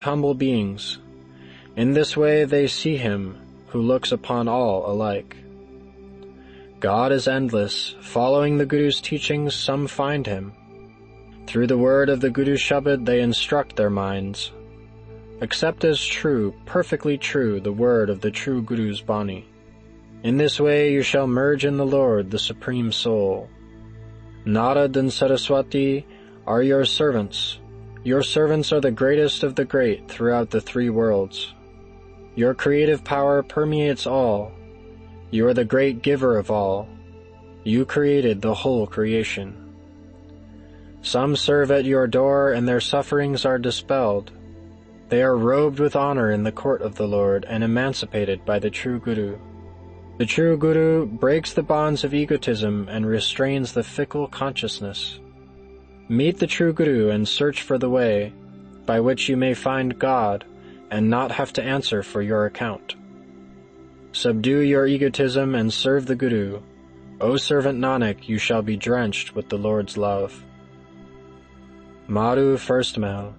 humble beings. In this way they see him who looks upon all alike. God is endless. Following the Guru's teachings, some find him. Through the word of the Guru Shabad they instruct their minds. Accept as true, perfectly true, the word of the true Guru's Bani. In this way you shall merge in the Lord, the Supreme Soul. Narad and Saraswati are your servants. Your servants are the greatest of the great throughout the three worlds. Your creative power permeates all. You are the great giver of all. You created the whole creation. Some serve at your door, and their sufferings are dispelled. They are robed with honor in the court of the Lord and emancipated by the true Guru. The true Guru breaks the bonds of egotism and restrains the fickle consciousness. Meet the true Guru and search for the way by which you may find God and not have to answer for your account. Subdue your egotism and serve the Guru. O servant Nanak, you shall be drenched with the Lord's love. Maru First Mahal.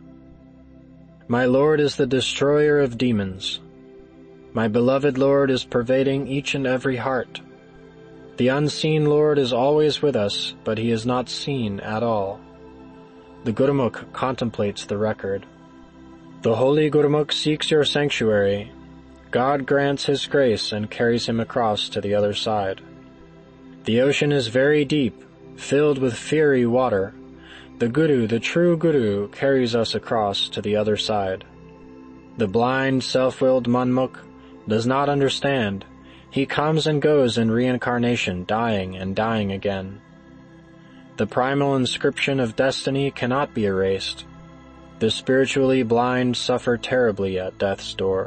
My Lord is the destroyer of demons. My beloved Lord is pervading each and every heart. The unseen Lord is always with us, but he is not seen at all. The Gurumukh contemplates the record. The holy Gurumukh seeks your sanctuary. God grants his grace and carries him across to the other side. The ocean is very deep, filled with fiery water. The Guru, the true Guru, carries us across to the other side. The blind, self-willed Manmukh does not understand. He comes and goes in reincarnation, dying and dying again. The primal inscription of destiny cannot be erased. The spiritually blind suffer terribly at death's door.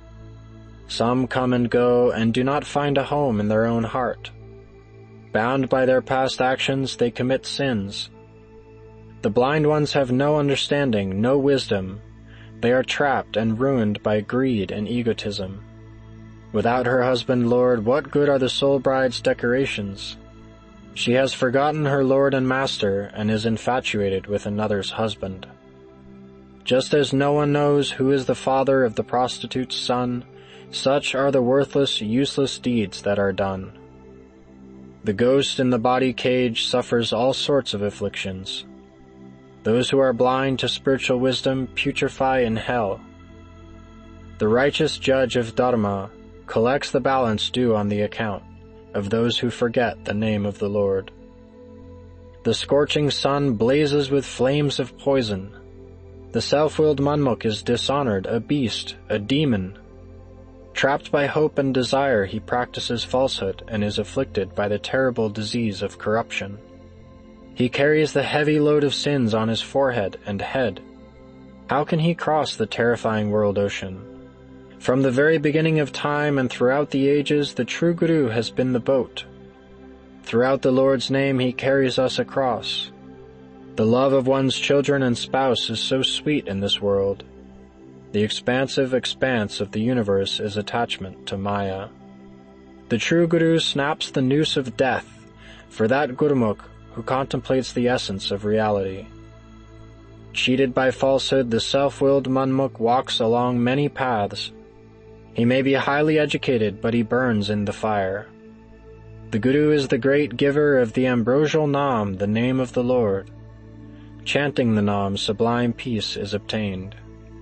Some come and go and do not find a home in their own heart. Bound by their past actions, they commit sins. The blind ones have no understanding, no wisdom. They are trapped and ruined by greed and egotism. Without her husband, Lord, what good are the soul bride's decorations? She has forgotten her Lord and Master and is infatuated with another's husband. Just as no one knows who is the father of the prostitute's son, such are the worthless, useless deeds that are done. The ghost in the body cage suffers all sorts of afflictions. Those who are blind to spiritual wisdom putrefy in hell. The righteous judge of Dharma collects the balance due on the account of those who forget the name of the Lord. The scorching sun blazes with flames of poison. The self-willed Manmukh is dishonored, a beast, a demon. Trapped by hope and desire, he practices falsehood and is afflicted by the terrible disease of corruption. He carries the heavy load of sins on his forehead and head. How can he cross the terrifying world ocean? From the very beginning of time and throughout the ages, the true Guru has been the boat. Throughout the Lord's name he carries us across. The love of one's children and spouse is so sweet in this world. The expansive expanse of the universe is attachment to Maya. The true Guru snaps the noose of death for that Gurumukh who contemplates the essence of reality. Cheated by falsehood, the self-willed Manmukh walks along many paths. He may be highly educated, but he burns in the fire. The Guru is the great giver of the ambrosial Nam, the name of the Lord. Chanting the Nam, sublime peace is obtained.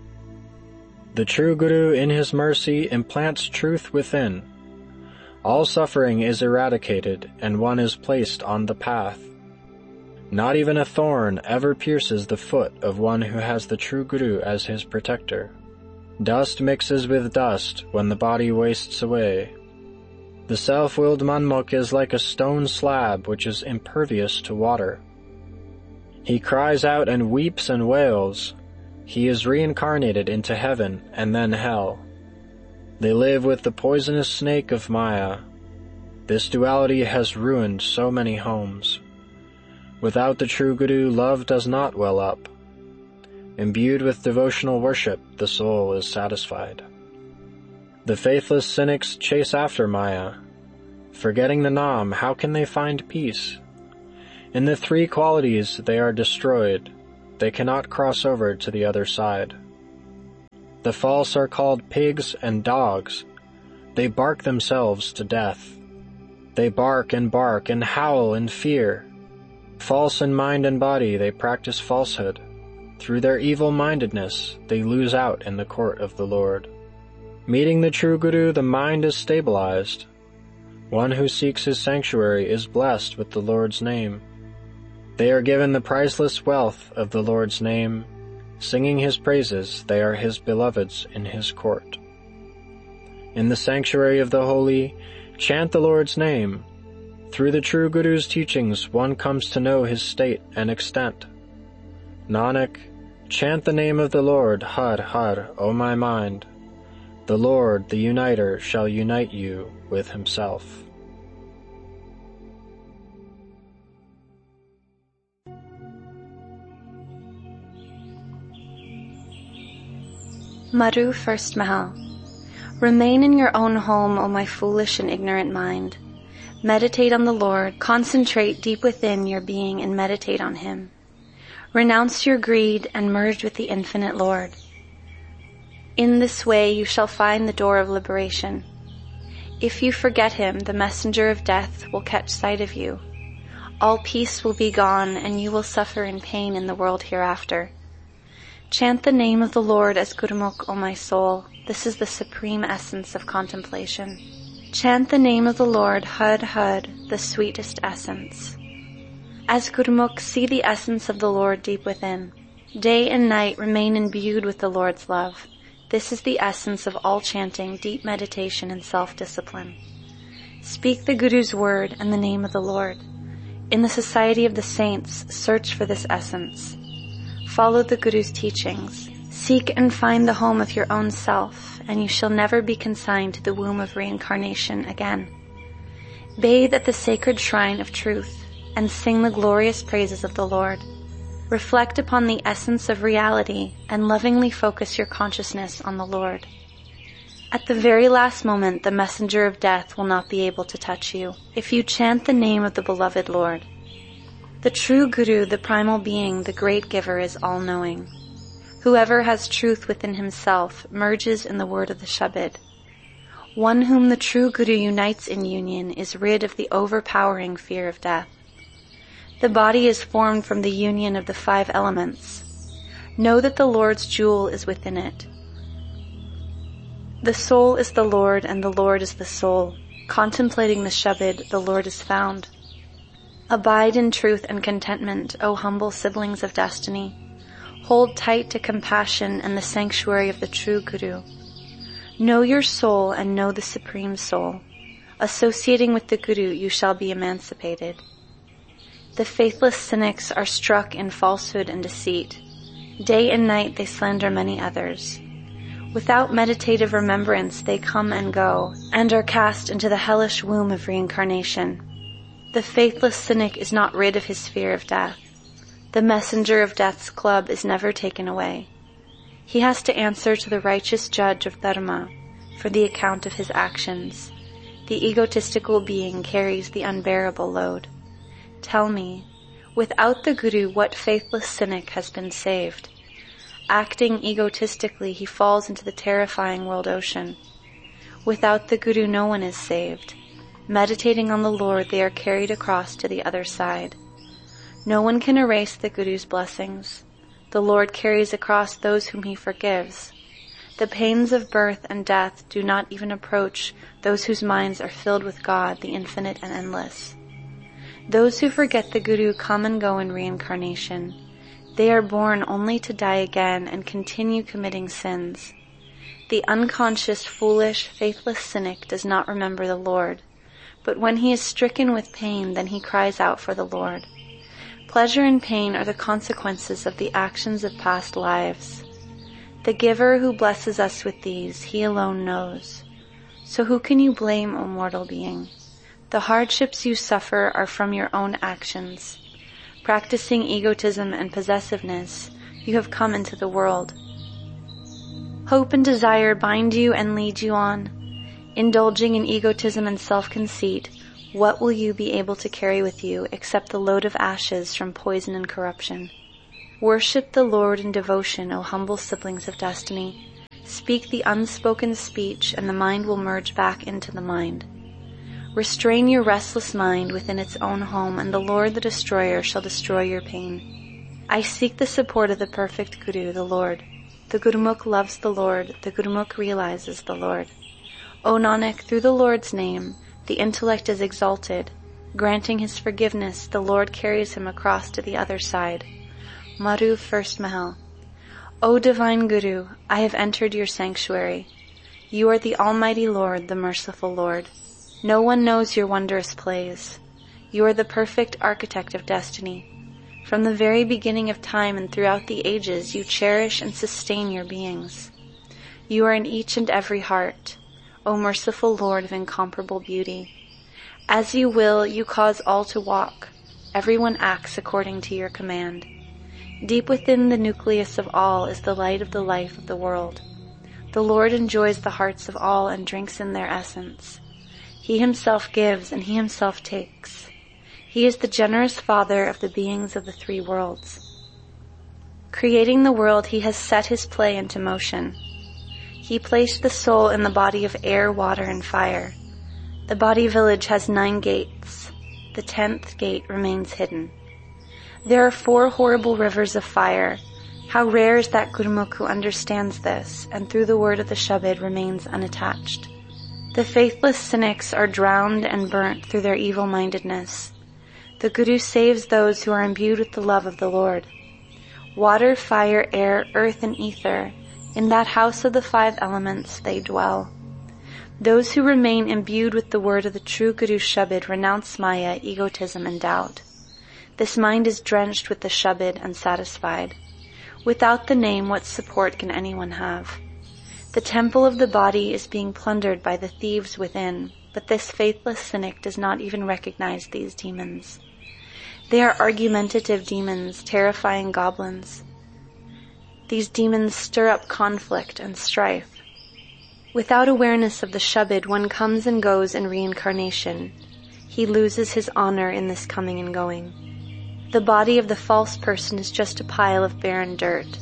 The true Guru, in his mercy, implants truth within. All suffering is eradicated, and one is placed on the path. Not even a thorn ever pierces the foot of one who has the true Guru as his protector. Dust mixes with dust when the body wastes away. The self-willed Manmukh is like a stone slab which is impervious to water. He cries out and weeps and wails. He is reincarnated into heaven and then hell. They live with the poisonous snake of Maya. This duality has ruined so many homes. Without the true Guru, love does not well up. Imbued with devotional worship, the soul is satisfied. The faithless cynics chase after Maya. Forgetting the Nam, how can they find peace? In the three qualities they are destroyed. They cannot cross over to the other side. The false are called pigs and dogs. They bark themselves to death. They bark and howl in fear. False in mind and body, they practice falsehood. Through their evil-mindedness, they lose out in the court of the Lord. Meeting the true Guru, the mind is stabilized. One who seeks his sanctuary is blessed with the Lord's name. They are given the priceless wealth of the Lord's name. Singing his praises, they are his beloveds in his court. In the sanctuary of the holy, chant the Lord's name. Through the true Guru's teachings, one comes to know his state and extent. Nanak, chant the name of the Lord, Har Har, O my mind. The Lord, the Uniter, shall unite you with himself. Madhu, First Mahal. Remain in your own home, O my foolish and ignorant mind. Meditate on the Lord, concentrate deep within your being and meditate on him. Renounce your greed and merge with the infinite Lord. In this way you shall find the door of liberation. If you forget him, the messenger of death will catch sight of you. All peace will be gone, and you will suffer in pain in the world hereafter. Chant the name of the Lord as Gurmukh, O my soul. This is the supreme essence of contemplation. Chant the name of the Lord, Har Har, the sweetest essence. As Gurmukh, see the essence of the Lord deep within. Day and night remain imbued with the Lord's love. This is the essence of all chanting, deep meditation, and self-discipline. Speak the Guru's word and the name of the Lord. In the society of the saints, search for this essence. Follow the Guru's teachings. Seek and find the home of your own self, and you shall never be consigned to the womb of reincarnation again. Bathe at the sacred shrine of truth, and sing the glorious praises of the Lord. Reflect upon the essence of reality, and lovingly focus your consciousness on the Lord. At the very last moment, the messenger of death will not be able to touch you, if you chant the name of the beloved Lord. The true Guru, the primal being, the great giver, is all-knowing. Whoever has truth within himself merges in the word of the Shabad. One whom the true Guru unites in union is rid of the overpowering fear of death. The body is formed from the union of the 5 elements. Know that the Lord's jewel is within it. The soul is the Lord, and the Lord is the soul. Contemplating the Shabad, the Lord is found. Abide in truth and contentment, O humble siblings of destiny. Hold tight to compassion and the sanctuary of the true Guru. Know your soul and know the supreme soul. Associating with the Guru, you shall be emancipated. The faithless cynics are struck in falsehood and deceit. Day and night they slander many others. Without meditative remembrance they come and go, and are cast into the hellish womb of reincarnation. The faithless cynic is not rid of his fear of death. The messenger of death's club is never taken away. He has to answer to the righteous judge of Dharma for the account of his actions. The egotistical being carries the unbearable load. Tell me, without the Guru, what faithless cynic has been saved? Acting egotistically, he falls into the terrifying world ocean. Without the Guru, no one is saved. Meditating on the Lord, they are carried across to the other side. No one can erase the Guru's blessings. The Lord carries across those whom he forgives. The pains of birth and death do not even approach those whose minds are filled with God, the infinite and endless. Those who forget the Guru come and go in reincarnation. They are born only to die again and continue committing sins. The unconscious, foolish, faithless cynic does not remember the Lord, but when he is stricken with pain, then he cries out for the Lord. Pleasure and pain are the consequences of the actions of past lives. The giver who blesses us with these, he alone knows. So who can you blame, O mortal being? The hardships you suffer are from your own actions. Practicing egotism and possessiveness, you have come into the world. Hope and desire bind you and lead you on. Indulging in egotism and self-conceit, what will you be able to carry with you except the load of ashes from poison and corruption? Worship the Lord in devotion, O humble siblings of destiny. Speak the unspoken speech, and the mind will merge back into the mind. Restrain your restless mind within its own home, and the Lord the Destroyer shall destroy your pain. I seek the support of the perfect Guru, the Lord. The Gurmukh loves the Lord, the Gurmukh realizes the Lord. O Nanak, through the Lord's name, the intellect is exalted. Granting his forgiveness, the Lord carries him across to the other side. Maru, first Mahal. O divine Guru, I have entered your sanctuary. You are the Almighty Lord, the merciful Lord. No one knows your wondrous plays. You are the perfect architect of destiny. From the very beginning of time and throughout the ages, you cherish and sustain your beings. You are in each and every heart, O merciful Lord of incomparable beauty. As you will, you cause all to walk. Everyone acts according to your command. Deep within the nucleus of all is the light of the life of the world. The Lord enjoys the hearts of all and drinks in their essence. He himself gives and he himself takes. He is the generous Father of the beings of the three worlds. Creating the world, he has set his play into motion. He placed the soul in the body of air, water, and fire. The body village has 9 gates. The 10th gate remains hidden. There are 4 horrible rivers of fire. How rare is that Gurmukh who understands this, and through the word of the Shabad remains unattached. The faithless cynics are drowned and burnt through their evil-mindedness. The Guru saves those who are imbued with the love of the Lord. Water, fire, air, earth, and ether, in that house of the 5 elements they dwell. Those who remain imbued with the word of the true Guru Shabad renounce Maya, egotism, and doubt. This mind is drenched with the Shabad and satisfied. Without the name, what support can anyone have? The temple of the body is being plundered by the thieves within, but this faithless cynic does not even recognize these demons. They are argumentative demons, terrifying goblins. These demons stir up conflict and strife. Without awareness of the Shabad, one comes and goes in reincarnation. He loses his honor in this coming and going. The body of the false person is just a pile of barren dirt.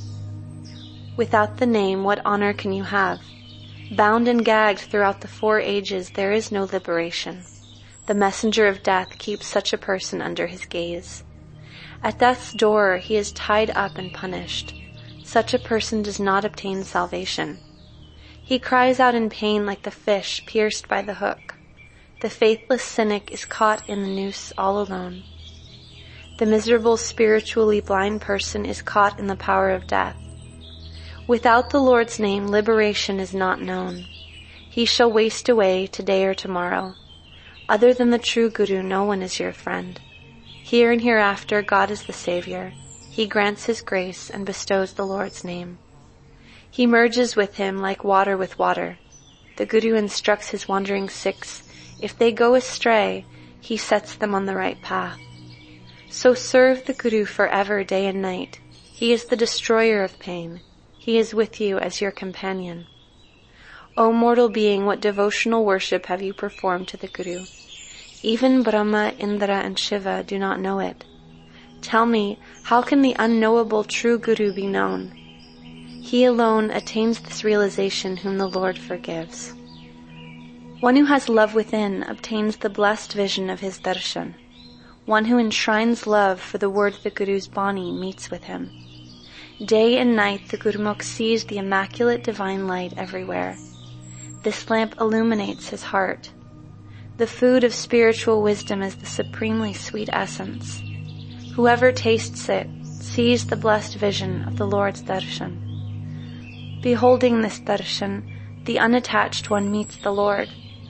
Without the name, what honor can you have? Bound and gagged throughout the 4 ages, there is no liberation. The messenger of death keeps such a person under his gaze. At death's door, he is tied up and punished. Such a person does not obtain salvation. He cries out in pain like the fish pierced by the hook. The faithless cynic is caught in the noose all alone. The miserable spiritually blind person is caught in the power of death. Without the Lord's name, liberation is not known. He shall waste away today or tomorrow. Other than the true Guru, no one is your friend. Here and hereafter, God is the Savior. He grants his grace and bestows the Lord's name. He merges with him like water with water. The Guru instructs his wandering Sikhs. If they go astray, he sets them on the right path. So serve the Guru forever, day and night. He is the destroyer of pain. He is with you as your companion. O mortal being, what devotional worship have you performed to the Guru? Even Brahma, Indra, and Shiva do not know it. Tell me, how can the unknowable true Guru be known? He alone attains this realization whom the Lord forgives. One who has love within obtains the blessed vision of his darshan. One who enshrines love for the word of the Guru's Bani meets with him. Day and night the Gurmukh sees the immaculate divine light everywhere. This lamp illuminates his heart. The food of spiritual wisdom is the supremely sweet essence. Whoever tastes it sees the blessed vision of the Lord's darshan. Beholding this darshan, the unattached one meets the Lord.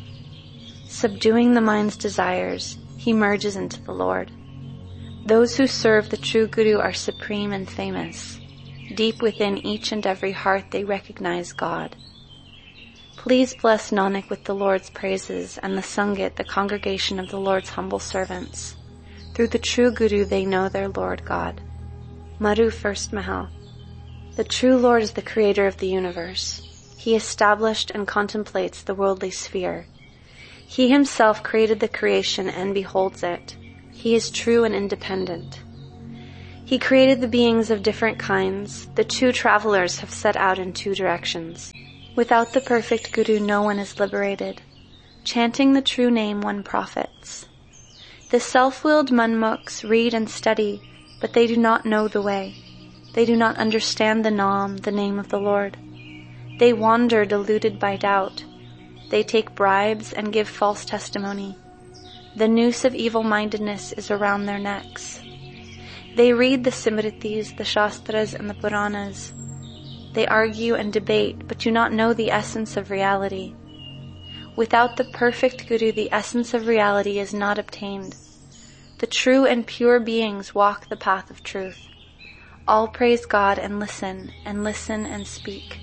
Subduing the mind's desires, he merges into the Lord. Those who serve the true Guru are supreme and famous. Deep within each and every heart they recognize God. Please bless Nanak with the Lord's praises and the Sangat, the congregation of the Lord's humble servants. Through the true Guru they know their Lord God. Maru, first Mahal. The true Lord is the creator of the universe. He established and contemplates the worldly sphere. He himself created the creation and beholds it. He is true and independent. He created the beings of different kinds. The two travelers have set out in two directions. Without the perfect Guru, no one is liberated. Chanting the true name, one profits. The self-willed Manmukhs read and study, but they do not know the way. They do not understand the Naam, the name of the Lord. They wander deluded by doubt. They take bribes and give false testimony. The noose of evil-mindedness is around their necks. They read the Simritis, the Shastras, and the Puranas. They argue and debate, but do not know the essence of reality. Without the perfect Guru, the essence of reality is not obtained. The true and pure beings walk the path of truth. All praise God and listen and speak.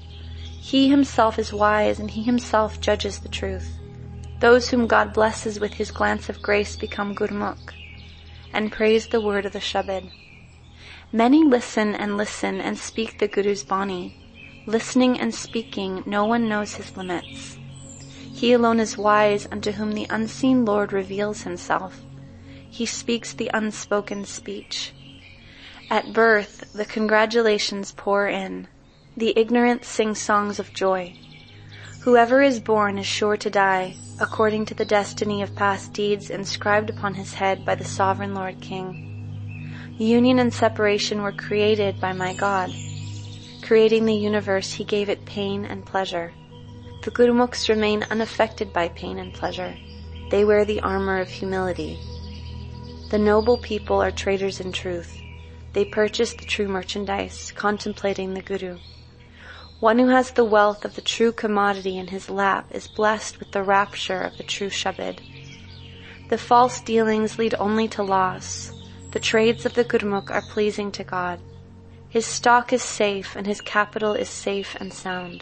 He himself is wise and he himself judges the truth. Those whom God blesses with his glance of grace become Gurmukh and praise the word of the Shabad. Many listen and speak the Guru's Bani. Listening and speaking, no one knows his limits. He alone is wise, unto whom the unseen Lord reveals himself. He speaks the unspoken speech. At birth, the congratulations pour in. The ignorant sing songs of joy. Whoever is born is sure to die, according to the destiny of past deeds inscribed upon his head by the sovereign Lord King. Union and separation were created by my God. Creating the universe, he gave it pain and pleasure. The Gurmukhs remain unaffected by pain and pleasure. They wear the armor of humility. The noble people are traders in truth. They purchase the true merchandise, contemplating the Guru. One who has the wealth of the true commodity in his lap is blessed with the rapture of the true Shabad. The false dealings lead only to loss. The trades of the Gurmukh are pleasing to God. His stock is safe and his capital is safe and sound.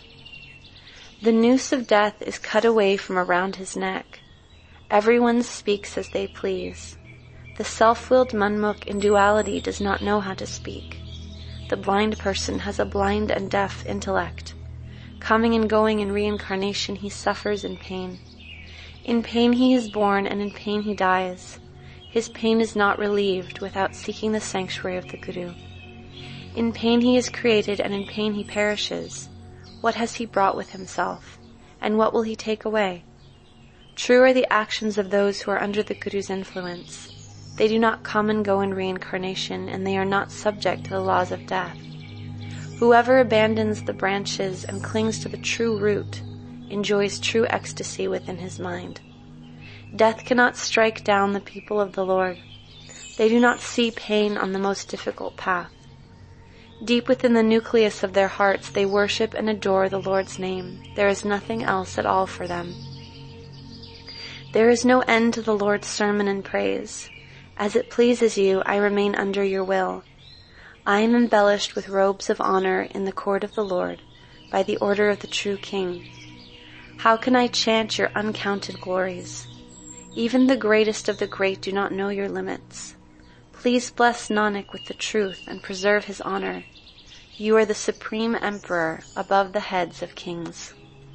The noose of death is cut away from around his neck. Everyone speaks as they please. The self-willed Manmukh in duality does not know how to speak. The blind person has a blind and deaf intellect. Coming and going in reincarnation, he suffers in pain. In pain he is born, and in pain he dies. His pain is not relieved without seeking the sanctuary of the Guru. In pain he is created, and in pain he perishes. What has he brought with himself? And what will he take away? True are the actions of those who are under the Guru's influence. They do not come and go in reincarnation, and they are not subject to the laws of death. Whoever abandons the branches and clings to the true root enjoys true ecstasy within his mind. Death cannot strike down the people of the Lord. They do not see pain on the most difficult path. Deep within the nucleus of their hearts, they worship and adore the Lord's name. There is nothing else at all for them. There is no end to the Lord's sermon and praise. As it pleases you, I remain under your will. I am embellished with robes of honor in the court of the Lord, by the order of the true King. How can I chant your uncounted glories? Even the greatest of the great do not know your limits. Please bless Nanak with the truth and preserve his honor. You are the supreme emperor above the heads of kings.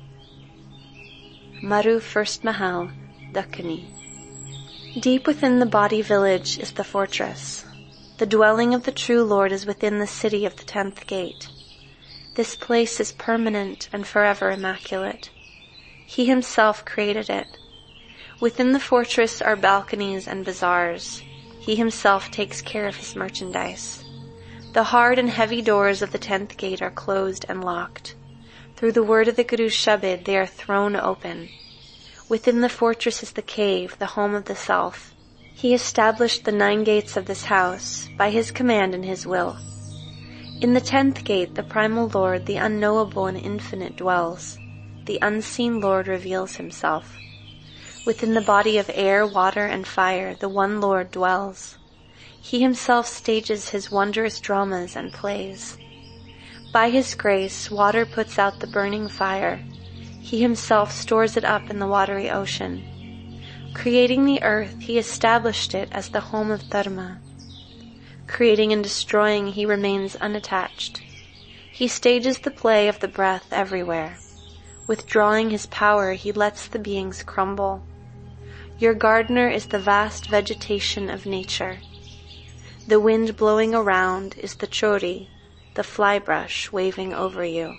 Maru First Mahal, Dakkani. Deep within the body village is the fortress. The dwelling of the true Lord is within the city of the 10th gate. This place is permanent and forever immaculate. He himself created it. Within the fortress are balconies and bazaars. He himself takes care of his merchandise. The hard and heavy doors of the 10th gate are closed and locked. Through the word of the Guru's Shabad, they are thrown open. Within the fortress is the cave, the home of the self. He established the 9 gates of this house, by his command and his will. In the 10th gate, the primal Lord, the unknowable and infinite, dwells. The unseen Lord reveals himself. Within the body of air, water, and fire, the one Lord dwells. He himself stages his wondrous dramas and plays. By his grace, water puts out the burning fire. He himself stores it up in the watery ocean. Creating the earth, he established it as the home of Dharma. Creating and destroying, he remains unattached. He stages the play of the breath everywhere. Withdrawing his power, he lets the beings crumble. Your gardener is the vast vegetation of nature. The wind blowing around is the chori, the fly brush waving over you.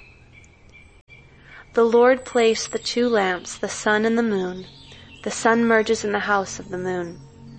The Lord placed the two lamps, the sun and the moon. The sun merges in the house of the moon.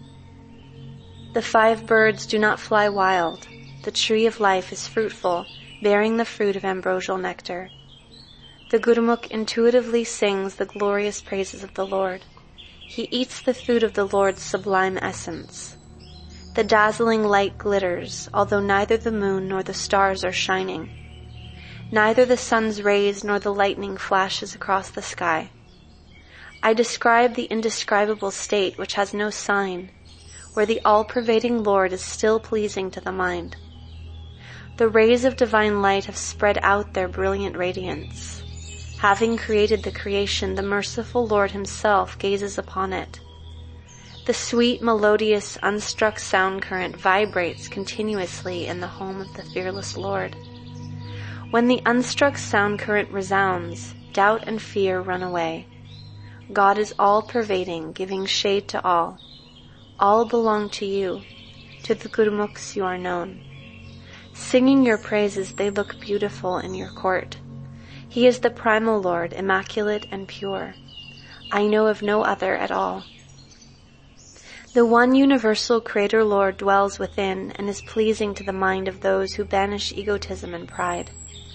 The 5 birds do not fly wild. The tree of life is fruitful, bearing the fruit of ambrosial nectar. The Gurumukh intuitively sings the glorious praises of the Lord. He eats the food of the Lord's sublime essence. The dazzling light glitters, although neither the moon nor the stars are shining. Neither the sun's rays nor the lightning flashes across the sky. I describe the indescribable state which has no sign, where the all-pervading Lord is still pleasing to the mind. The rays of divine light have spread out their brilliant radiance. Having created the creation, the merciful Lord himself gazes upon it. The sweet, melodious, unstruck sound current vibrates continuously in the home of the fearless Lord. When the unstruck sound current resounds, doubt and fear run away. God is all-pervading, giving shade to all. All belong to you. To the Gurumukhs you are known. Singing your praises, they look beautiful in your court. He is the primal Lord, immaculate and pure. I know of no other at all. The one universal Creator Lord dwells within and is pleasing to the mind of those who banish egotism and pride.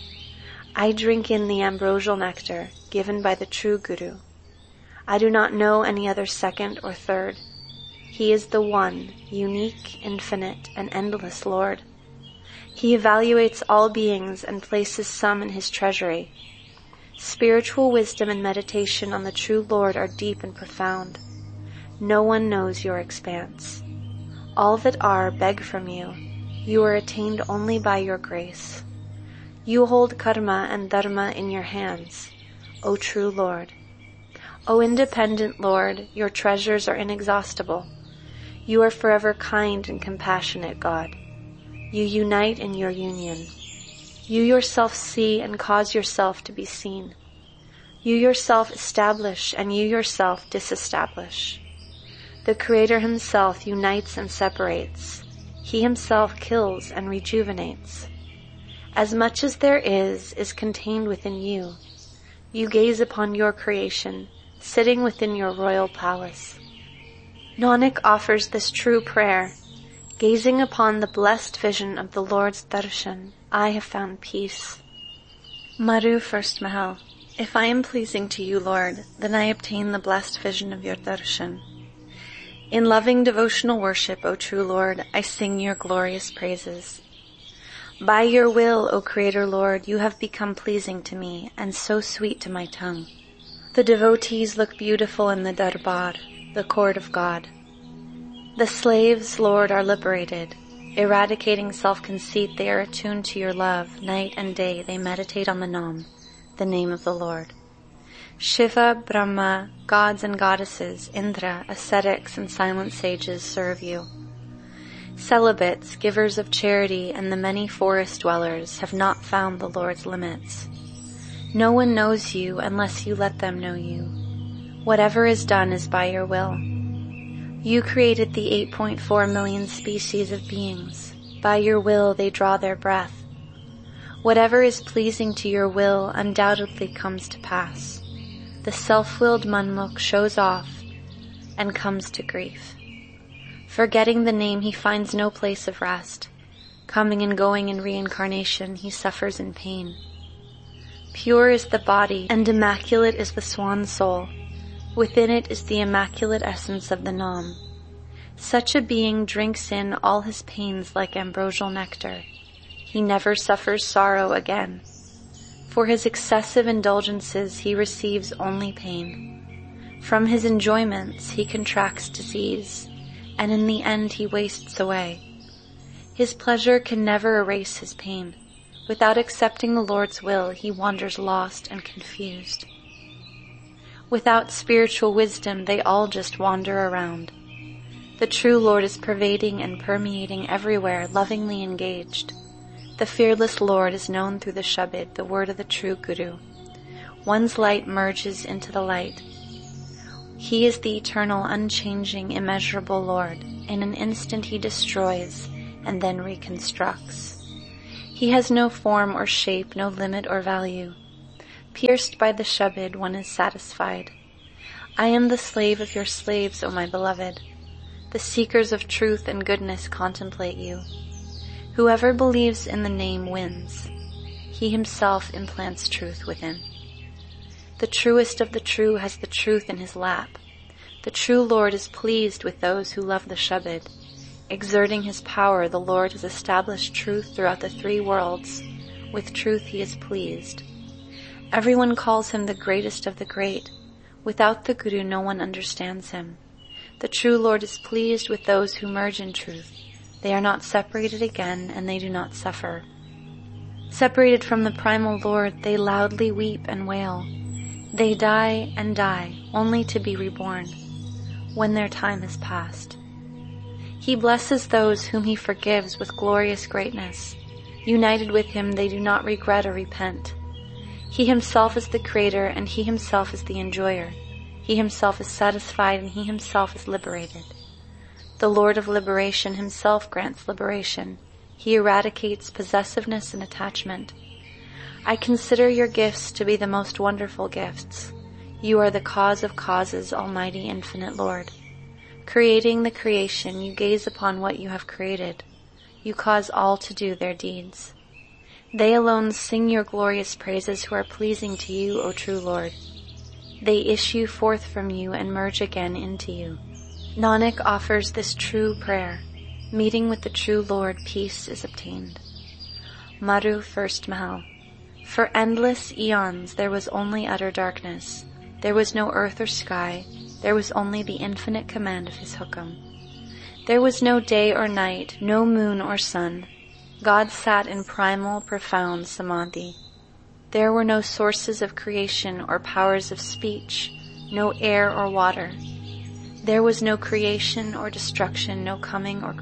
I drink in the ambrosial nectar given by the true Guru. I do not know any other second or third. He is the one, unique, infinite, and endless Lord. He evaluates all beings and places some in his treasury. Spiritual wisdom and meditation on the true Lord are deep and profound. No one knows your expanse. All that are beg from you. You are attained only by your grace. You hold karma and dharma in your hands, O true Lord. O independent Lord, your treasures are inexhaustible. You are forever kind and compassionate, God. You unite in your union. You yourself see and cause yourself to be seen. You yourself establish and you yourself disestablish. The Creator himself unites and separates. He himself kills and rejuvenates. As much as there is contained within you. You gaze upon your creation, sitting within your royal palace. Nanak offers this true prayer. Gazing upon the blessed vision of the Lord's darshan, I have found peace. Maru First Mahal. If I am pleasing to you, Lord, then I obtain the blessed vision of your darshan. In loving devotional worship, O true Lord, I sing your glorious praises. By your will, O Creator Lord, you have become pleasing to me and so sweet to my tongue. The devotees look beautiful in the darbar, the court of God. The slaves, Lord, are liberated. Eradicating self-conceit, they are attuned to your love. Night and day they meditate on the Nam, the name of the Lord. Shiva, Brahma, gods and goddesses, Indra, ascetics and silent sages serve you. Celibates, givers of charity, and the many forest dwellers have not found the Lord's limits. No one knows you unless you let them know you. Whatever is done is by your will. You created the 8.4 million species of beings. By your will they draw their breath. Whatever is pleasing to your will undoubtedly comes to pass. The self-willed Manmukh shows off and comes to grief. Forgetting the name, he finds no place of rest. Coming and going in reincarnation, he suffers in pain. Pure is the body, and immaculate is the swan soul. Within it is the immaculate essence of the Nam. Such a being drinks in all his pains like ambrosial nectar. He never suffers sorrow again. For his excessive indulgences he receives only pain. From his enjoyments he contracts disease, and in the end he wastes away. His pleasure can never erase his pain. Without accepting the Lord's will, he wanders lost and confused. Without spiritual wisdom, they all just wander around. The true Lord is pervading and permeating everywhere, lovingly engaged. The fearless Lord is known through the Shabad, the word of the true Guru. One's light merges into the light. He is the eternal, unchanging, immeasurable Lord. In an instant he destroys, and then reconstructs. He has no form or shape, no limit or value. Pierced by the Shabad, one is satisfied. I am the slave of your slaves, O my beloved. The seekers of truth and goodness contemplate you. Whoever believes in the name wins. He himself implants truth within. The truest of the true has the truth in his lap. The true Lord is pleased with those who love the Shabad. Exerting his power, the Lord has established truth throughout the three worlds. With truth he is pleased. Everyone calls him the greatest of the great. Without the Guru, no one understands him. The true Lord is pleased with those who merge in truth. They are not separated again, and they do not suffer. Separated from the primal Lord, they loudly weep and wail. They die and die, only to be reborn, when their time has passed. He blesses those whom he forgives with glorious greatness. United with him, they do not regret or repent. He himself is the creator, and he himself is the enjoyer. He himself is satisfied, and he himself is liberated. The Lord of liberation himself grants liberation. He eradicates possessiveness and attachment. I consider your gifts to be the most wonderful gifts. You are the cause of causes, Almighty Infinite Lord. Creating the creation, you gaze upon what you have created. You cause all to do their deeds. They alone sing your glorious praises who are pleasing to you, O true Lord. They issue forth from you and merge again into you. Nanak offers this true prayer. Meeting with the true Lord, peace is obtained. Maru First Mahal. For endless eons there was only utter darkness. There was no earth or sky. There was only the infinite command of his hukam. There was no day or night, no moon or sun. God sat in primal, profound samadhi. There were no sources of creation or powers of speech, no air or water. There was no creation or destruction, no coming or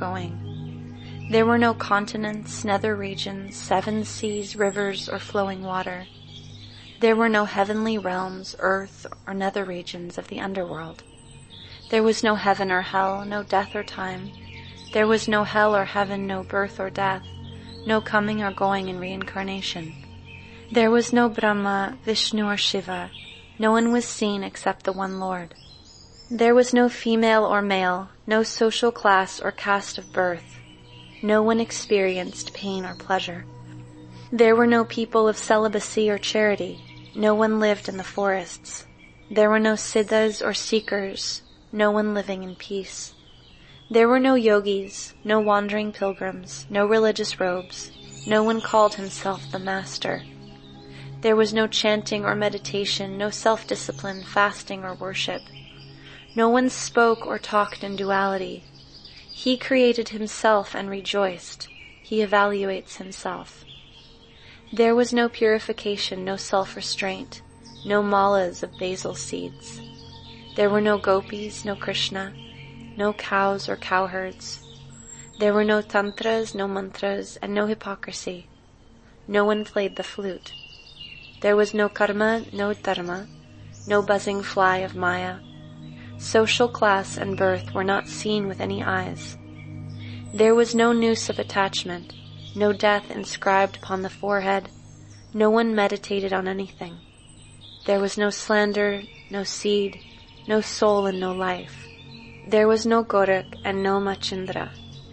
going. There were no continents, nether regions, seven seas, rivers, or flowing water. There were no heavenly realms, earth, or nether regions of the underworld. There was no heaven or hell, no death or time. There was no hell or heaven, no birth or death, no coming or going in reincarnation. There was no Brahma, Vishnu, or Shiva. No one was seen except the one Lord. There was no female or male, no social class or caste of birth. No one experienced pain or pleasure. There were no people of celibacy or charity. No one lived in the forests. There were no siddhas or seekers. No one living in peace. There were no yogis, no wandering pilgrims, no religious robes. No one called himself the Master. There was no chanting or meditation, no self-discipline, fasting, or worship. No one spoke or talked in duality. He created himself and rejoiced. He evaluates himself. There was no purification, no self-restraint, no malas of basil seeds. There were no gopis, no Krishna, no cows or cowherds. There were no tantras, no mantras, and no hypocrisy. No one played the flute. There was no karma, no dharma, no buzzing fly of Maya. Social class and birth were not seen with any eyes. There was no noose of attachment, no death inscribed upon the forehead. No one meditated on anything. There was no slander, no seed, no soul, and no life. There was no Gorak and no Machindra.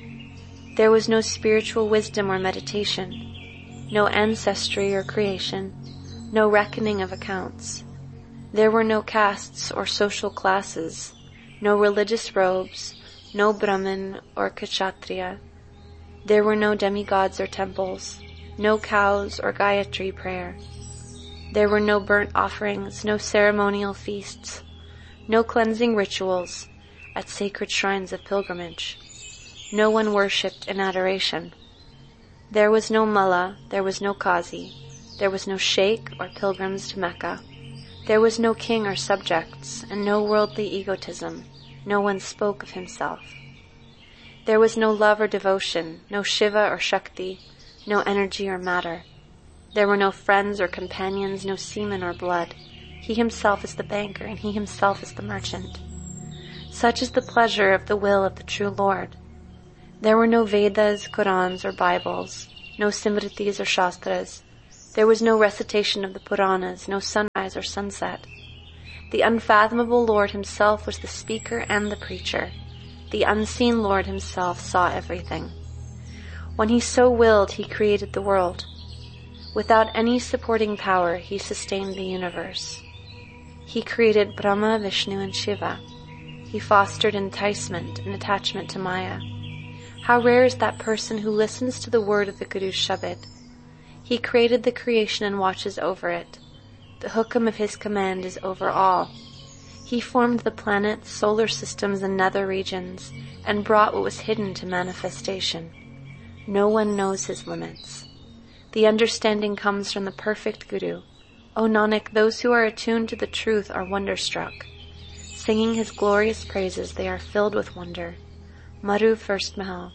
There was no spiritual wisdom or meditation, no ancestry or creation, no reckoning of accounts. There were no castes or social classes, no religious robes, no Brahmin or Kshatriya. There were no demigods or temples, no cows or Gayatri prayer. There were no burnt offerings, no ceremonial feasts, no cleansing rituals at sacred shrines of pilgrimage. No one worshipped in adoration. There was no mullah, there was no qazi, there was no sheikh or pilgrims to Mecca. There was no king or subjects, and no worldly egotism. No one spoke of himself. There was no love or devotion, no Shiva or Shakti, no energy or matter. There were no friends or companions, no semen or blood. He himself is the banker, and he himself is the merchant. Such is the pleasure of the will of the true Lord. There were no Vedas, Qurans, or Bibles, no Simritis or Shastras. There was no recitation of the Puranas, no sunrise or sunset. The unfathomable Lord himself was the speaker and the preacher. The unseen Lord himself saw everything. When he so willed, he created the world. Without any supporting power, he sustained the universe. He created Brahma, Vishnu, and Shiva. He fostered enticement and attachment to Maya. How rare is that person who listens to the word of the Guru's Shabad. He created the creation and watches over it. The hukam of his command is over all. He formed the planets, solar systems, and nether regions, and brought what was hidden to manifestation. No one knows his limits. The understanding comes from the perfect Guru. O Nanak, those who are attuned to the truth are wonderstruck. Singing his glorious praises, they are filled with wonder. Madhu, first Mahal.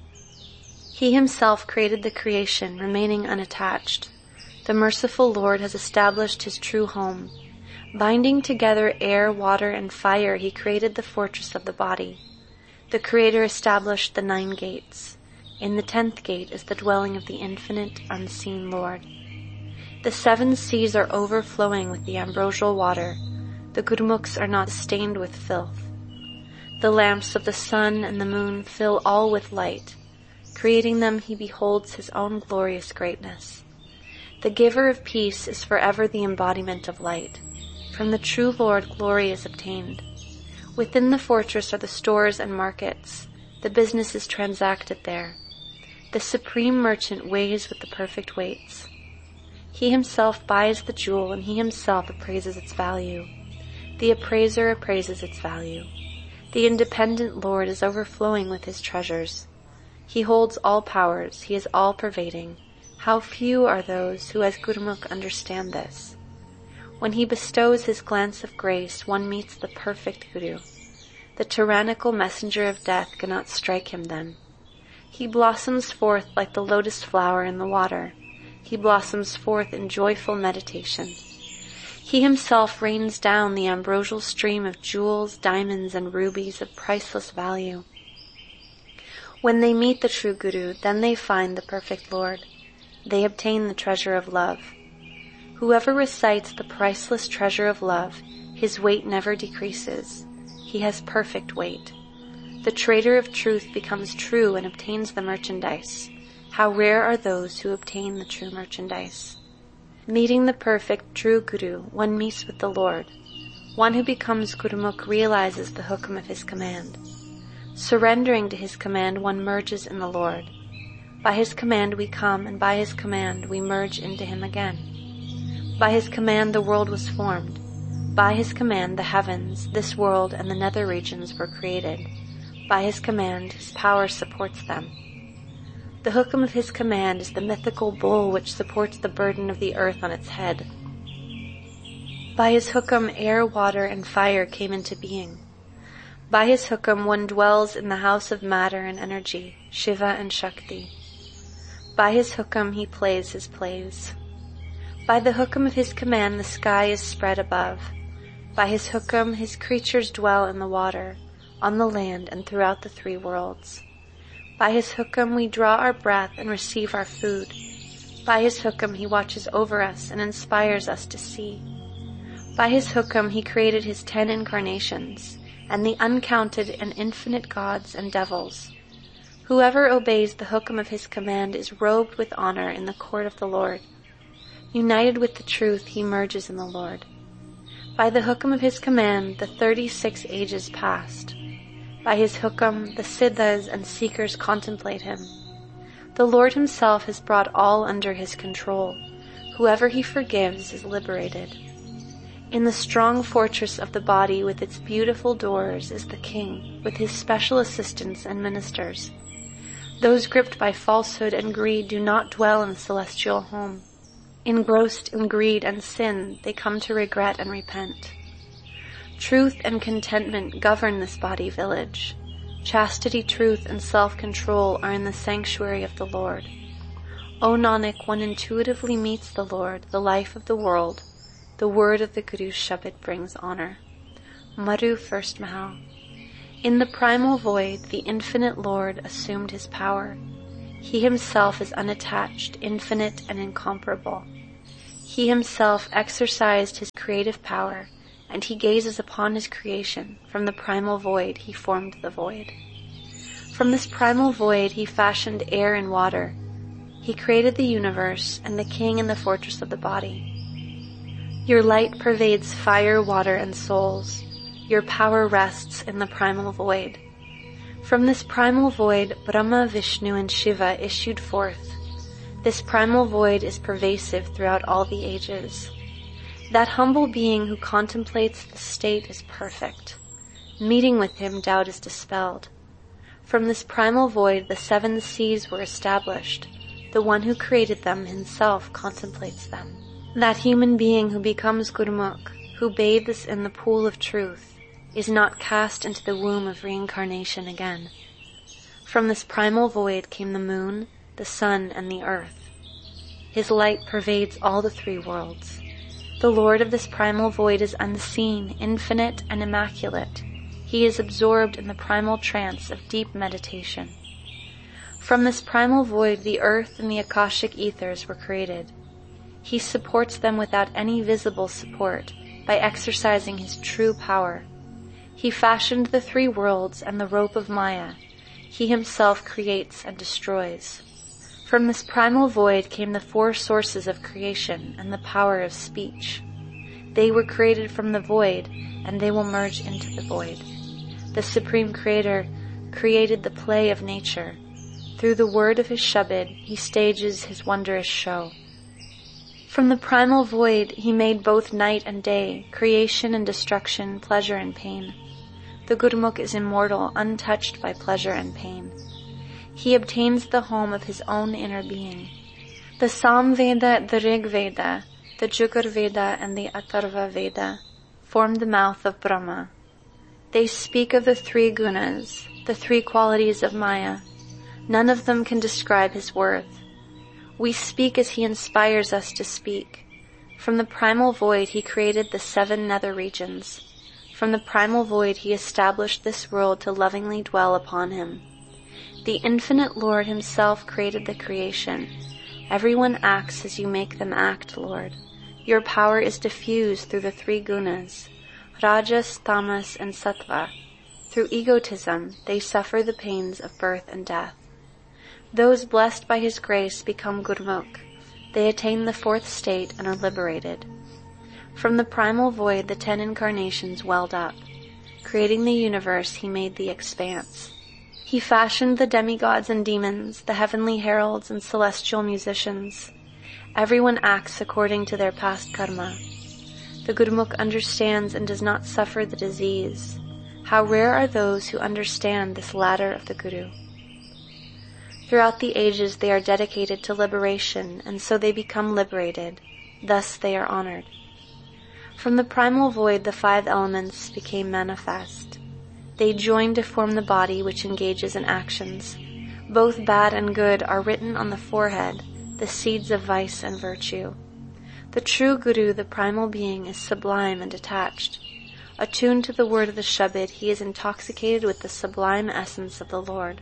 He himself created the creation, remaining unattached. The merciful Lord has established his true home. Binding together air, water, and fire, he created the fortress of the body. The Creator established the 9 gates. In the 10th gate is the dwelling of the infinite, unseen Lord. The 7 seas are overflowing with the ambrosial water. The Gurmukhs are not stained with filth. The lamps of the sun and the moon fill all with light. Creating them, he beholds his own glorious greatness. The giver of peace is forever the embodiment of light. From the true Lord, glory is obtained. Within the fortress are the stores and markets. The business is transacted there. The supreme merchant weighs with the perfect weights. He himself buys the jewel, and he himself appraises its value. The appraiser appraises its value. The independent Lord is overflowing with his treasures. He holds all powers. He is all-pervading. How few are those who as Gurmukh understand this. When he bestows his glance of grace, one meets the perfect Guru. The tyrannical messenger of death cannot strike him then. He blossoms forth like the lotus flower in the water. He blossoms forth in joyful meditation. He himself rains down the ambrosial stream of jewels, diamonds, and rubies of priceless value. When they meet the true Guru, then they find the perfect Lord. They obtain the treasure of love. Whoever recites the priceless treasure of love, his weight never decreases. He has perfect weight. The trader of truth becomes true and obtains the merchandise. How rare are those who obtain the true merchandise. Meeting the perfect true Guru, one meets with the Lord. One who becomes Gurmukh realizes the hukam of his command. Surrendering to his command, one merges in the Lord. By his command we come, and by his command we merge into him again. By his command the world was formed. By his command the heavens, this world, and the nether regions were created. By his command his power supports them. The hukam of his command is the mythical bull which supports the burden of the earth on its head. By his hukam air, water, and fire came into being. By his hukam one dwells in the house of matter and energy, Shiva and Shakti. By his hukam he plays his plays. By the hukam of his command the sky is spread above. By his hukam his creatures dwell in the water, on the land, and throughout the 3 worlds. By his hukam we draw our breath and receive our food. By his hukam he watches over us and inspires us to see. By his hukam he created his 10 incarnations, and the uncounted and infinite gods and devils. Whoever obeys the hukam of his command is robed with honor in the court of the Lord. United with the truth, he merges in the Lord. By the hukam of his command, the 36 ages passed. By his hukam, the siddhas and seekers contemplate him. The Lord himself has brought all under his control. Whoever he forgives is liberated. In the strong fortress of the body with its beautiful doors is the king, with his special assistants and ministers. Those gripped by falsehood and greed do not dwell in the celestial home. Engrossed in greed and sin, they come to regret and repent. Truth and contentment govern this body village. Chastity, truth, and self-control are in the sanctuary of the Lord. O Nanak, one intuitively meets the Lord, the life of the world. The word of the Guru's Shabad brings honor. Madhu, first Mahal. In the primal void, the infinite Lord assumed his power. He himself is unattached, infinite, and incomparable. He himself exercised his creative power, and he gazes upon his creation. From the primal void, he formed the void. From this primal void, he fashioned air and water. He created the universe and the king and the fortress of the body. Your light pervades fire, water, and souls. Your power rests in the primal void. From this primal void, Brahma, Vishnu, and Shiva issued forth. This primal void is pervasive throughout all the ages. That humble being who contemplates the state is perfect. Meeting with him, doubt is dispelled. From this primal void, the 7 seas were established. The one who created them himself contemplates them. That human being who becomes Gurmukh, who bathes in the pool of truth, is not cast into the womb of reincarnation again. From this primal void came the moon, the sun, and the earth. His light pervades all the 3 worlds. The Lord of this primal void is unseen, infinite, and immaculate. He is absorbed in the primal trance of deep meditation. From this primal void, the earth and the Akashic ethers were created. He supports them without any visible support by exercising his true power. He fashioned the 3 worlds and the rope of Maya. He himself creates and destroys. From this primal void came the 4 sources of creation and the power of speech. They were created from the void, and they will merge into the void. The Supreme Creator created the play of nature. Through the word of his Shabad, he stages his wondrous show. From the primal void, he made both night and day, creation and destruction, pleasure and pain. The Gurmukh is immortal, untouched by pleasure and pain. He obtains the home of his own inner being. The Samveda, the Rig Veda, the Jugar Veda, and the Atharva Veda form the mouth of Brahma. They speak of the 3 gunas, the 3 qualities of Maya. None of them can describe his worth. We speak as he inspires us to speak. From the primal void, he created the 7 nether regions. From the primal void, he established this world to lovingly dwell upon him. The infinite Lord himself created the creation. Everyone acts as you make them act, Lord. Your power is diffused through the 3 gunas, Rajas, Tamas, and Sattva. Through egotism, they suffer the pains of birth and death. Those blessed by his grace become Gurmukh. They attain the 4th state and are liberated. From the primal void, the 10 incarnations welled up. Creating the universe, he made the expanse. He fashioned the demigods and demons, the heavenly heralds and celestial musicians. Everyone acts according to their past karma. The Gurmukh understands and does not suffer the disease. How rare are those who understand this ladder of the Guru. Throughout the ages they are dedicated to liberation, and so they become liberated. Thus they are honored. From the primal void, the 5 elements became manifest. They join to form the body which engages in actions. Both bad and good are written on the forehead, the seeds of vice and virtue. The true Guru, the primal being, is sublime and detached. Attuned to the word of the Shabad, he is intoxicated with the sublime essence of the Lord.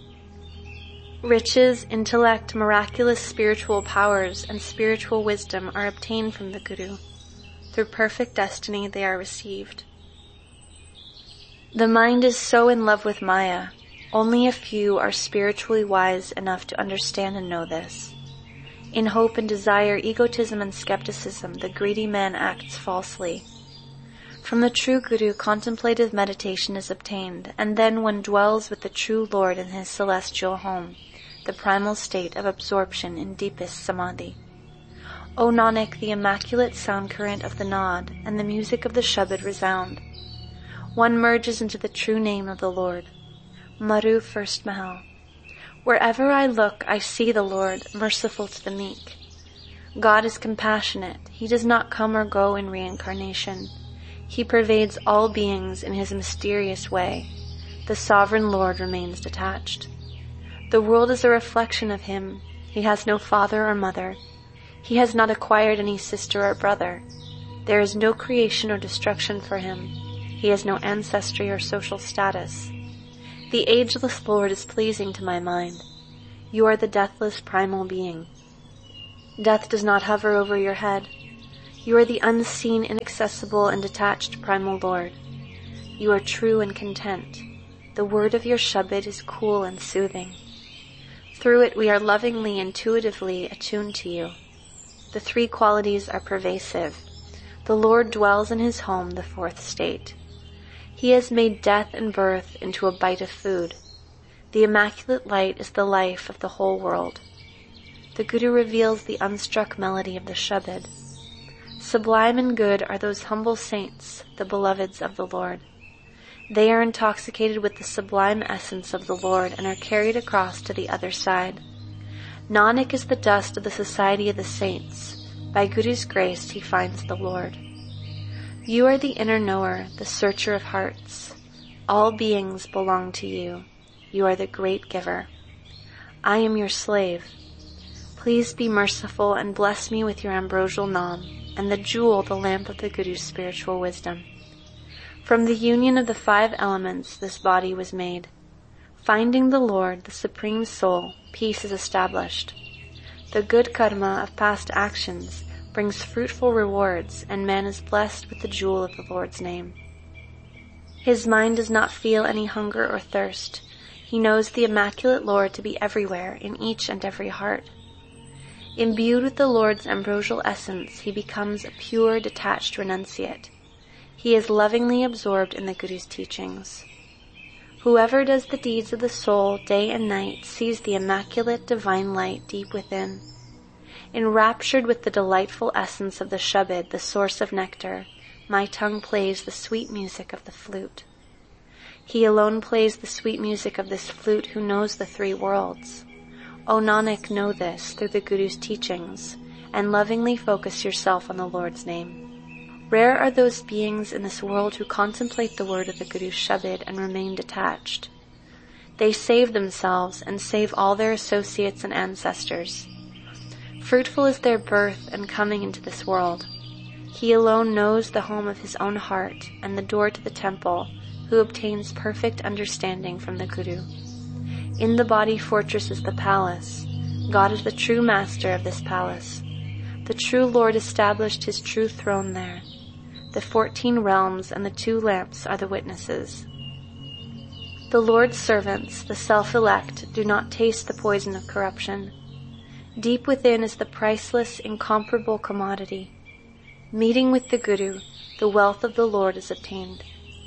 Riches, intellect, miraculous spiritual powers, and spiritual wisdom are obtained from the Guru. Through perfect destiny they are received. The mind is so in love with Maya. Only a few are spiritually wise enough to understand and know this. In hope and desire, egotism and skepticism, the greedy man acts falsely. From the true Guru, contemplative meditation is obtained, and then one dwells with the true Lord in his celestial home, the primal state of absorption in deepest samadhi. O Nanak, the immaculate sound current of the Naad and the music of the Shabad resound. One merges into the true name of the Lord. Maru, first Mahal. Wherever I look, I see the Lord, merciful to the meek. God is compassionate. He does not come or go in reincarnation. He pervades all beings in his mysterious way. The sovereign Lord remains detached. The world is a reflection of him. He has no father or mother. He has not acquired any sister or brother. There is no creation or destruction for him. He has no ancestry or social status. The ageless Lord is pleasing to my mind. You are the deathless primal being. Death does not hover over your head. You are the unseen, inaccessible, and detached primal Lord. You are true and content. The word of your Shabbat is cool and soothing. Through it we are lovingly, intuitively attuned to you. The three qualities are pervasive. The Lord dwells in his home, the fourth state. He has made death and birth into a bite of food. The immaculate light is the life of the whole world. The Guru reveals the unstruck melody of the Shabad. Sublime and good are those humble saints, the beloveds of the Lord. They are intoxicated with the sublime essence of the Lord and are carried across to the other side. Nanak is the dust of the society of the saints. By Guru's grace he finds the Lord. You are the inner knower, the searcher of hearts. All beings belong to you. You are the great giver. I am your slave. Please be merciful and bless me with your ambrosial Nam, and the jewel, the lamp of the Guru's spiritual wisdom. From the union of the 5 elements this body was made. Finding the Lord, the Supreme Soul, peace is established. The good karma of past actions brings fruitful rewards, and man is blessed with the jewel of the Lord's name. His mind does not feel any hunger or thirst. He knows the immaculate Lord to be everywhere, in each and every heart. Imbued with the Lord's ambrosial essence, he becomes a pure, detached renunciate. He is lovingly absorbed in the Guru's teachings. Whoever does the deeds of the soul day and night sees the immaculate divine light deep within. Enraptured with the delightful essence of the Shabad, the source of nectar, my tongue plays the sweet music of the flute. He alone plays the sweet music of this flute who knows the 3 worlds. O Nanak, know this through the Guru's teachings, and lovingly focus yourself on the Lord's name. Rare are those beings in this world who contemplate the word of the Guru's Shabad and remain detached. They save themselves and save all their associates and ancestors. Fruitful is their birth and coming into this world. He alone knows the home of his own heart and the door to the temple, who obtains perfect understanding from the Guru. In the body fortress is the palace. God is the true master of this palace. The true Lord established his true throne there. The 14 realms and the 2 lamps are the witnesses. The Lord's servants, the self-elect, do not taste the poison of corruption. Deep within is the priceless, incomparable commodity. Meeting with the Guru, the wealth of the Lord is obtained.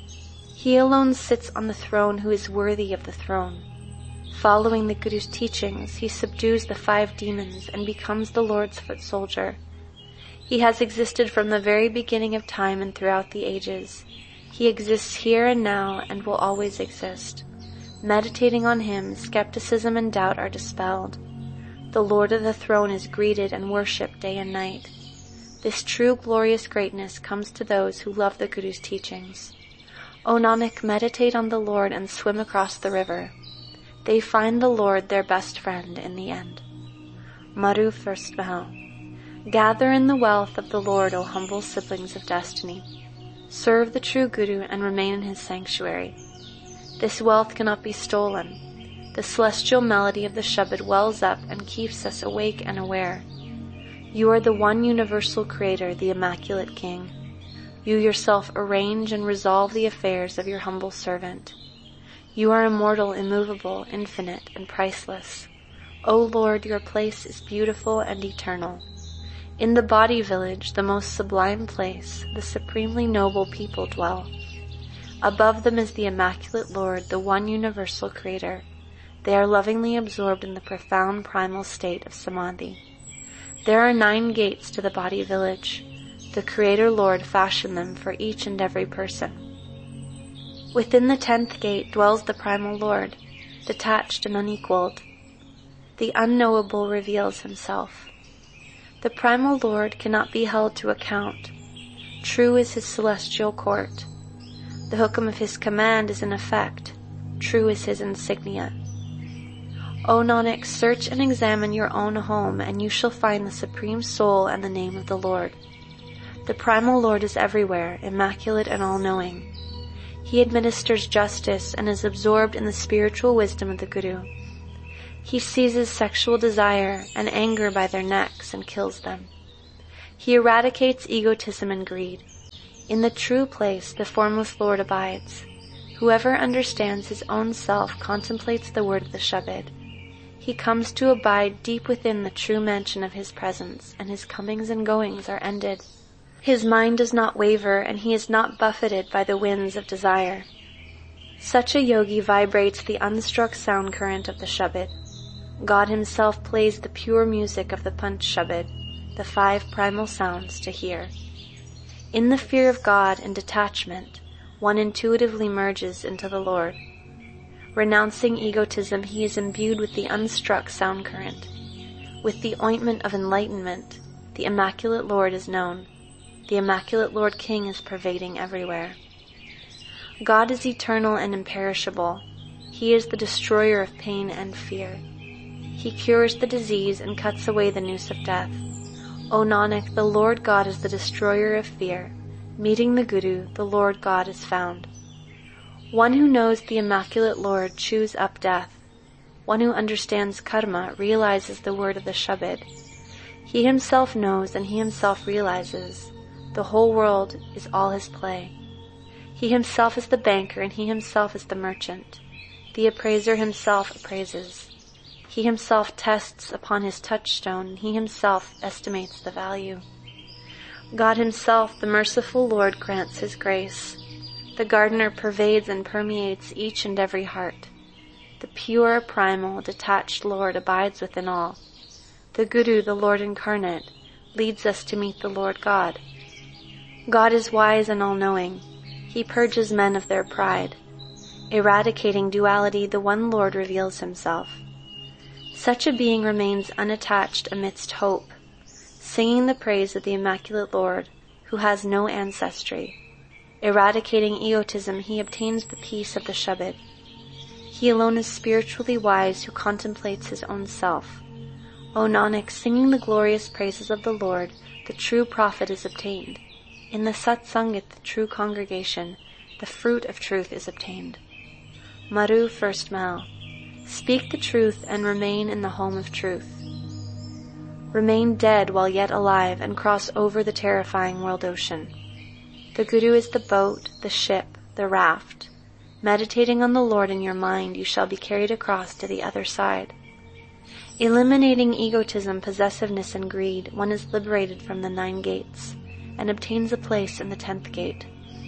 He alone sits on the throne who is worthy of the throne. Following the Guru's teachings, he subdues the 5 demons and becomes the Lord's foot soldier. He has existed from the very beginning of time and throughout the ages. He exists here and now and will always exist. Meditating on him, skepticism and doubt are dispelled. The Lord of the throne is greeted and worshipped day and night. This true glorious greatness comes to those who love the Guru's teachings. O Nanak, meditate on the Lord and swim across the river. They find the Lord their best friend in the end. Maru First Mahal. Gather in the wealth of the Lord, O humble siblings of destiny. Serve the true Guru and remain in his sanctuary. This wealth cannot be stolen. The celestial melody of the Shabad wells up and keeps us awake and aware. You are the one universal creator, the immaculate King. You yourself arrange and resolve the affairs of your humble servant. You are immortal, immovable, infinite, and priceless. O Lord, your place is beautiful and eternal. In the body village, the most sublime place, the supremely noble people dwell. Above them is the immaculate Lord, the one universal creator. They are lovingly absorbed in the profound primal state of Samadhi. There are 9 gates to the body village. The Creator Lord fashioned them for each and every person. Within the 10th gate dwells the primal Lord, detached and unequaled. The unknowable reveals himself. The primal Lord cannot be held to account. True is his celestial court. The hukum of his command is in effect. True is his insignia. O Nanak, search and examine your own home, and you shall find the Supreme Soul and the name of the Lord. The primal Lord is everywhere, immaculate and all-knowing. He administers justice and is absorbed in the spiritual wisdom of the Guru. He seizes sexual desire and anger by their necks and kills them. He eradicates egotism and greed. In the true place the formless Lord abides. Whoever understands his own self contemplates the word of the Shabad. He comes to abide deep within the true mansion of his presence, and his comings and goings are ended. His mind does not waver, and he is not buffeted by the winds of desire. Such a yogi vibrates the unstruck sound current of the Shabad. God himself plays the pure music of the Panch Shabad, the 5 primal sounds to hear. In the fear of God and detachment, one intuitively merges into the Lord. Renouncing egotism, he is imbued with the unstruck sound current. With the ointment of enlightenment, the Immaculate Lord is known. The Immaculate Lord King is pervading everywhere. God is eternal and imperishable. He is the destroyer of pain and fear. He cures the disease and cuts away the noose of death. O Nanak, the Lord God is the destroyer of fear. Meeting the Guru, the Lord God is found. One who knows the Immaculate Lord chews up death. One who understands karma realizes the word of the Shabad. He himself knows and he himself realizes. The whole world is all his play. He himself is the banker and he himself is the merchant. The appraiser himself appraises. He himself tests upon his touchstone and he himself estimates the value. God himself, the merciful Lord, grants his grace. The gardener pervades and permeates each and every heart. The pure, primal, detached Lord abides within all. The Guru, the Lord incarnate, leads us to meet the Lord God. God is wise and all-knowing. He purges men of their pride. Eradicating duality, the one Lord reveals himself. Such a being remains unattached amidst hope, singing the praise of the Immaculate Lord, who has no ancestry. Eradicating egotism, he obtains the peace of the Shabad. He alone is spiritually wise who contemplates his own self. O Nanak, singing the glorious praises of the Lord, the true profit is obtained. In the Satsangat, the true congregation, the fruit of truth is obtained. Maru, first Male. Speak the truth and remain in the home of truth. Remain dead while yet alive and cross over the terrifying world ocean. The Guru is the boat, the ship, the raft. Meditating on the Lord in your mind, you shall be carried across to the other side. Eliminating egotism, possessiveness, and greed, one is liberated from the 9 gates and obtains a place in the 10th gate.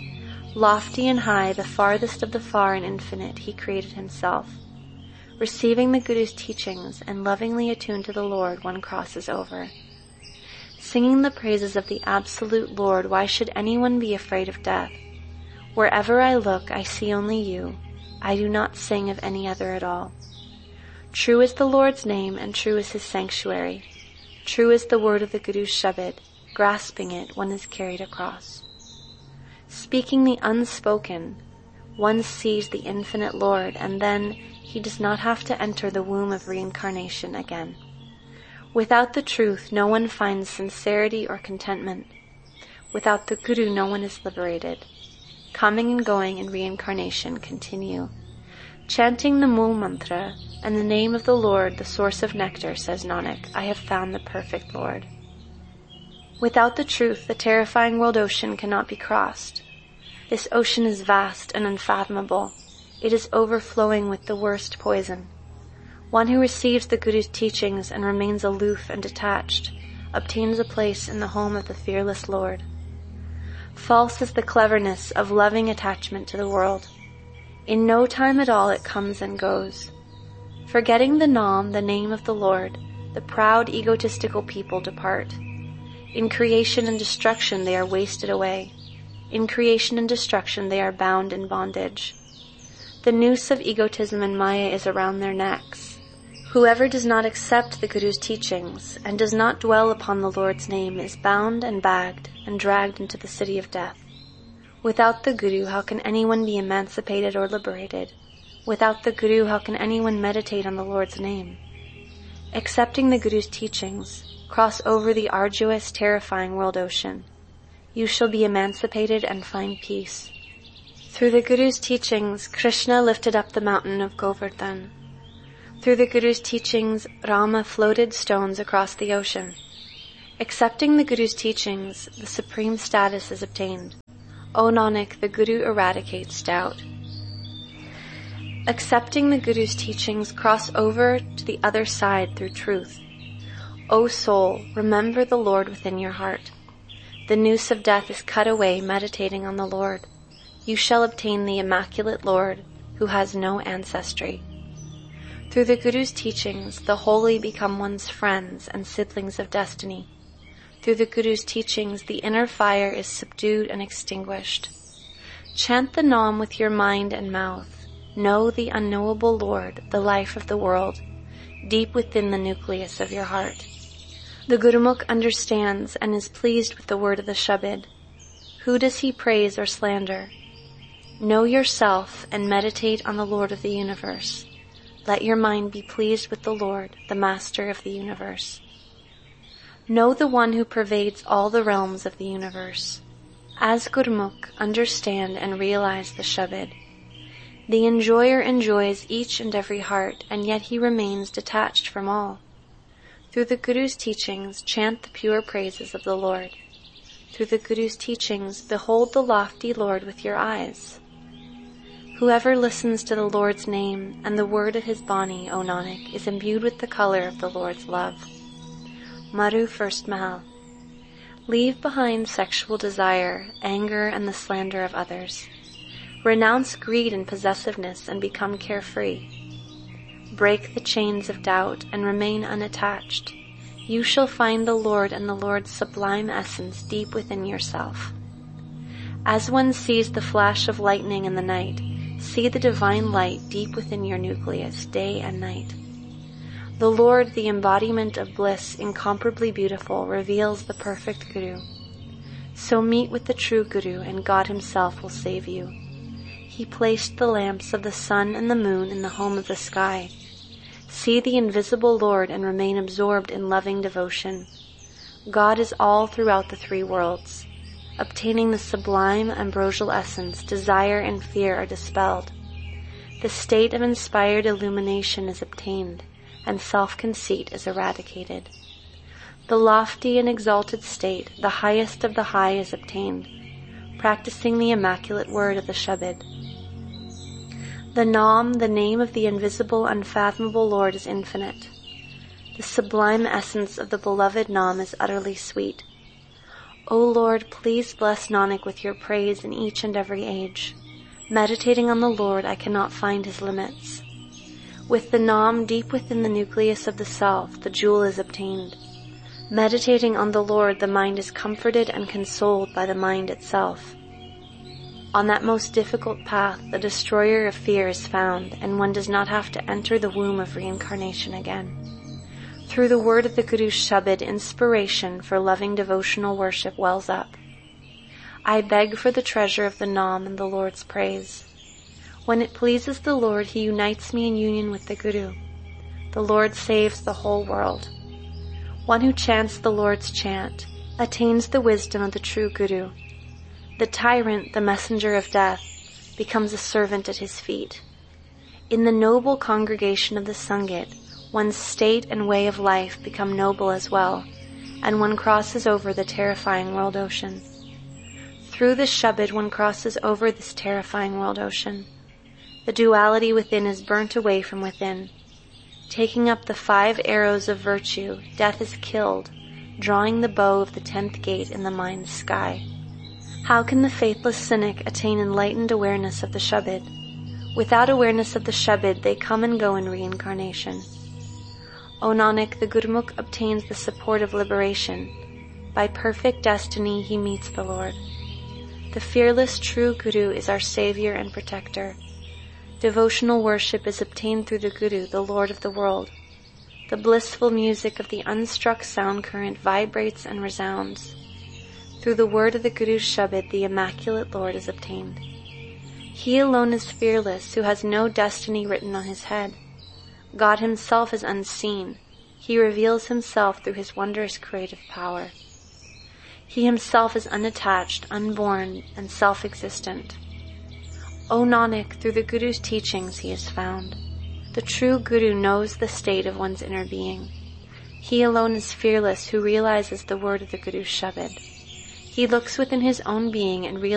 Lofty and high, the farthest of the far and infinite, he created himself. Receiving the Guru's teachings and lovingly attuned to the Lord, one crosses over. Singing the praises of the Absolute Lord, why should anyone be afraid of death? Wherever I look, I see only you. I do not sing of any other at all. True is the Lord's name, and true is his sanctuary. True is the word of the Guru's Shabad. Grasping it, one is carried across. Speaking the unspoken, one sees the infinite Lord, and then he does not have to enter the womb of reincarnation again. Without the truth, no one finds sincerity or contentment. Without the Guru, no one is liberated. Coming and going in reincarnation continue. Chanting the Mool Mantra and the name of the Lord, the source of nectar, says Nanak, I have found the perfect Lord. Without the truth, the terrifying world ocean cannot be crossed. This ocean is vast and unfathomable. It is overflowing with the worst poison. One who receives the Guru's teachings and remains aloof and detached obtains a place in the home of the fearless Lord. False is the cleverness of loving attachment to the world. In no time at all it comes and goes. Forgetting the Naam, the name of the Lord, the proud egotistical people depart. In creation and destruction they are wasted away. In creation and destruction they are bound in bondage. The noose of egotism and Maya is around their necks. Whoever does not accept the Guru's teachings and does not dwell upon the Lord's name is bound and bagged and dragged into the city of death. Without the Guru, how can anyone be emancipated or liberated? Without the Guru, how can anyone meditate on the Lord's name? Accepting the Guru's teachings, cross over the arduous, terrifying world ocean. You shall be emancipated and find peace. Through the Guru's teachings, Krishna lifted up the mountain of Govardhan. Through the Guru's teachings, Rama floated stones across the ocean. Accepting the Guru's teachings, the supreme status is obtained. O Nanak, the Guru eradicates doubt. Accepting the Guru's teachings, cross over to the other side through truth. O soul, remember the Lord within your heart. The noose of death is cut away meditating on the Lord. You shall obtain the immaculate Lord who has no ancestry. Through the Guru's teachings, the holy become one's friends and siblings of destiny. Through the Guru's teachings, the inner fire is subdued and extinguished. Chant the Nam with your mind and mouth. Know the unknowable Lord, the life of the world, deep within the nucleus of your heart. The Gurumukh understands and is pleased with the word of the Shabad. Who does he praise or slander? Know yourself and meditate on the Lord of the universe. Let your mind be pleased with the Lord, the Master of the universe. Know the one who pervades all the realms of the universe. As Gurumukh, understand and realize the Shabad. The enjoyer enjoys each and every heart, and yet he remains detached from all. Through the Guru's teachings, chant the pure praises of the Lord. Through the Guru's teachings, behold the lofty Lord with your eyes. Whoever listens to the Lord's name and the word of his Bani, O Nanak, is imbued with the color of the Lord's love. Maru First Mahal. Leave behind sexual desire, anger, and the slander of others. Renounce greed and possessiveness and become carefree. Break the chains of doubt and remain unattached. You shall find the Lord and the Lord's sublime essence deep within yourself. As one sees the flash of lightning in the night, see the divine light deep within your nucleus, day and night. The Lord, the embodiment of bliss, incomparably beautiful, reveals the perfect Guru. So meet with the true Guru, and God himself will save you. He placed the lamps of the sun and the moon in the home of the sky. See the invisible Lord and remain absorbed in loving devotion. God is all throughout the three worlds. Obtaining the sublime ambrosial essence, desire and fear are dispelled. The state of inspired illumination is obtained, and self-conceit is eradicated. The lofty and exalted state, the highest of the high, is obtained, practicing the immaculate word of the Shabad. The Nam, the name of the invisible, unfathomable Lord, is infinite. The sublime essence of the beloved Nam is utterly sweet. O Lord, please bless Nanak with your praise in each and every age. Meditating on the Lord, I cannot find his limits. With the Nam deep within the nucleus of the self, the jewel is obtained. Meditating on the Lord, the mind is comforted and consoled by the mind itself. On that most difficult path, the destroyer of fear is found, and one does not have to enter the womb of reincarnation again. Through the word of the Guru's Shabad, inspiration for loving devotional worship wells up. I beg for the treasure of the Nam and the Lord's praise. When it pleases the Lord, he unites me in union with the Guru. The Lord saves the whole world. One who chants the Lord's chant attains the wisdom of the true Guru. The tyrant, the messenger of death, becomes a servant at his feet. In the noble congregation of the Sangit, one's state and way of life become noble as well, and one crosses over the terrifying world ocean. Through the Shabad, one crosses over this terrifying world ocean. The duality within is burnt away from within. Taking up the 5 arrows of virtue, death is killed, drawing the bow of the 10th gate in the mind's sky. How can the faithless cynic attain enlightened awareness of the Shabad? Without awareness of the Shabad, they come and go in reincarnation. O Nanak, the Gurumukh obtains the support of liberation. By perfect destiny, he meets the Lord. The fearless true Guru is our savior and protector. Devotional worship is obtained through the Guru, the Lord of the world. The blissful music of the unstruck sound current vibrates and resounds. Through the word of the Guru's Shabad, the immaculate Lord is obtained. He alone is fearless, who has no destiny written on his head. God himself is unseen. He reveals himself through his wondrous creative power. He himself is unattached, unborn, and self-existent. O Nanak, through the Guru's teachings he is found. The true Guru knows the state of one's inner being. He alone is fearless who realizes the word of the Guru's Shabad. He looks within his own being and realizes